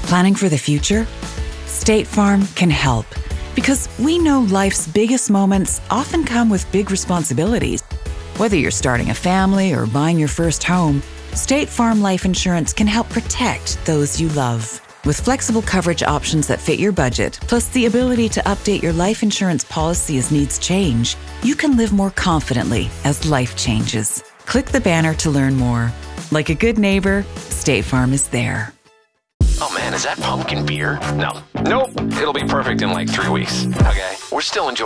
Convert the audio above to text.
Planning for the future? State Farm can help because we know life's biggest moments often come with big responsibilities. Whether you're starting a family or buying your first home, State Farm Life Insurance can help protect those you love. With flexible coverage options that fit your budget, plus the ability to update your life insurance policy as needs change, you can live more confidently as life changes. Click the banner to learn more. Like a good neighbor, State Farm is there. Oh man, is that pumpkin beer? No. Nope. It'll be perfect in like 3 weeks. Okay. We're still enjoying